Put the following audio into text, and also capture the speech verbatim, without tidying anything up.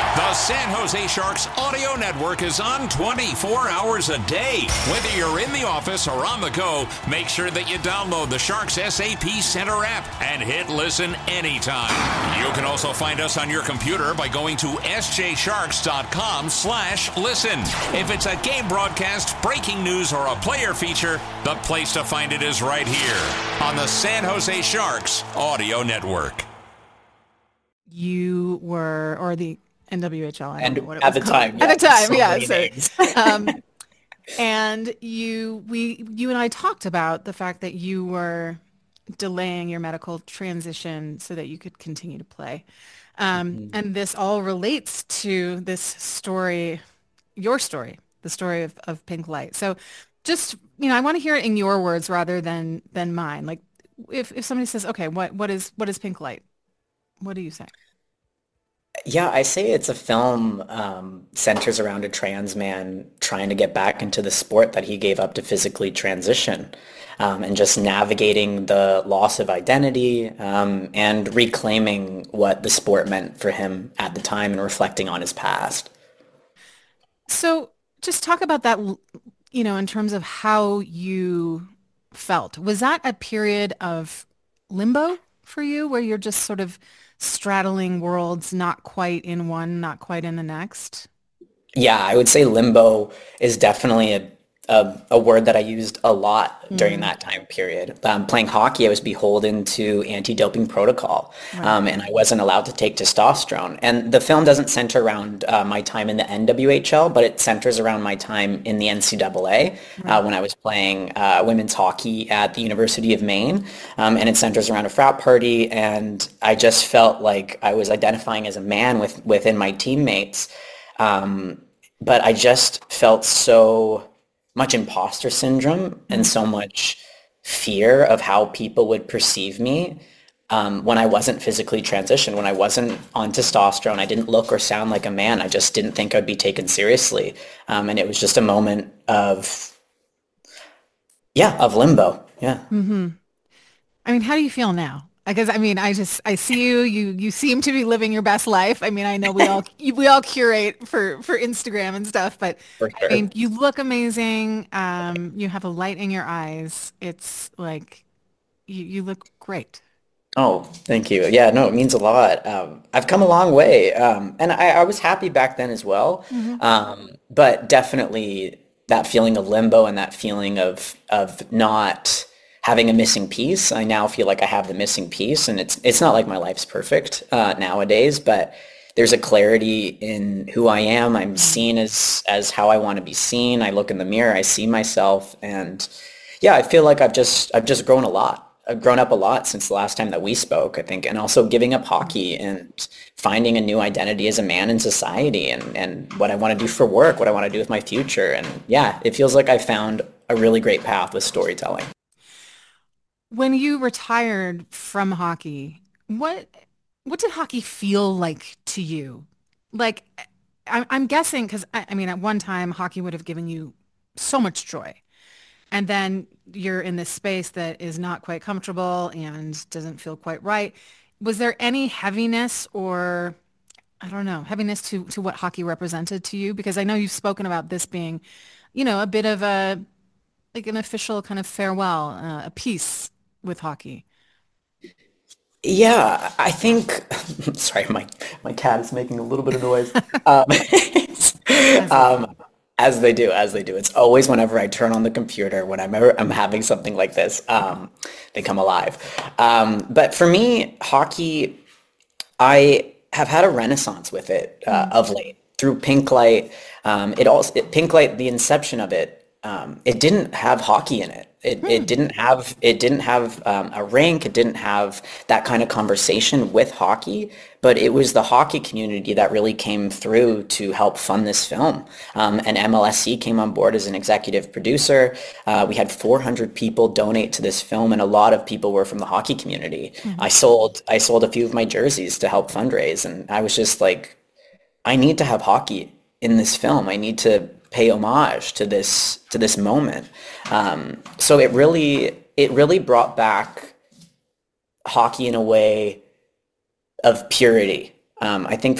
The San Jose Sharks audio network is on twenty-four hours a day. Whether you're in the office or on the go, make sure that you download the Sharks S A P Center app and hit listen anytime. You can also find us on your computer by going to s j sharks dot com slash listen. If it's a game broadcast, breaking news, or a player feature, the place to find it is right here on the San Jose Sharks audio network. You were, or the N W H L, I don't and know what it at was the called. time, At yeah, the time, so yeah. many So, names. um, and you, we, you and I talked about the fact that you were delaying your medical transition so that you could continue to play. Um, Mhm. And this all relates to this story, your story, the story of, of Pink Light. So just, you know, I want to hear it in your words rather than than mine. Like if, if somebody says, okay, what, what is what is Pink Light? What do you say? Yeah, I say it's a film um, centers around a trans man trying to get back into the sport that he gave up to physically transition, um, and just navigating the loss of identity, um, and reclaiming what the sport meant for him at the time and reflecting on his past. So just talk about that, you know, in terms of how you felt. Was that a period of limbo for you where you're just sort of straddling worlds, not quite in one, not quite in the next? Yeah, I would say limbo is definitely a, a, a word that I used a lot during Mm, that time period. Um, playing hockey, I was beholden to anti-doping protocol, right, um, and I wasn't allowed to take testosterone. And the film doesn't center around uh, my time in the N W H L, but it centers around my time in the N C double A uh, right. when I was playing uh, women's hockey at the University of Maine. Um, and it centers around a frat party, and I just felt like I was identifying as a man with within my teammates. Um, but I just felt so much imposter syndrome and Mm. so much fear of how people would perceive me um, when I wasn't physically transitioned, when I wasn't on testosterone. I didn't look or sound like a man. I just didn't think I'd be taken seriously. Um, and it was just a moment of, yeah, of limbo. Yeah. hmm I mean, how do you feel now? Because I mean, I just I see you. You you seem to be living your best life. I mean, I know we all we all curate for for Instagram and stuff, but For I sure. mean, you look amazing. Um, you have a light in your eyes. It's like you you look great. Oh, thank you. Yeah, no, it means a lot. Um, I've come a long way. Um, and I, I was happy back then as well. Hmm. Um, but definitely that feeling of limbo and that feeling of of not having a missing piece. I now feel like I have the missing piece, and it's it's not like my life's perfect uh, nowadays, but there's a clarity in who I am. I'm seen as as how I want to be seen. I look in the mirror, I see myself, and yeah, I feel like I've just I've just grown a lot. I've grown up a lot since the last time that we spoke, I think, and also giving up hockey and finding a new identity as a man in society, and, and what I want to do for work, what I want to do with my future. And yeah, it feels like I found a really great path with storytelling. When you retired from hockey, what what did hockey feel like to you? Like, I, I'm guessing because I, I mean, at one time, hockey would have given you so much joy. And then you're in this space that is not quite comfortable and doesn't feel quite right. Was there any heaviness or, I don't know, heaviness to to what hockey represented to you? Because I know you've spoken about this being, you know, a bit of a like an official kind of farewell, uh, a peace with hockey. Yeah, I think, sorry, my, my cat is making a little bit of noise. Um, As they do. um, as they do, as they do. It's always whenever I turn on the computer, whenever I'm having something like this, um, they come alive. Um, but for me, hockey, I have had a renaissance with it uh, Mm, of late through Pink Light. Um, it also it, Pink Light, the inception of it, um, it didn't have hockey in it. It it hmm. didn't have it didn't have um, a rink. It didn't have that kind of conversation with hockey. But it was the hockey community that really came through to help fund this film. Um, and M L S C came on board as an executive producer. Uh, we had four hundred people donate to this film, and a lot of people were from the hockey community. I Hmm. sold I sold a few of my jerseys to help fundraise, and I was just like, I need to have hockey in this film. I need to pay homage to this to this moment. Um, so it really it really brought back hockey in a way of purity. Um, I think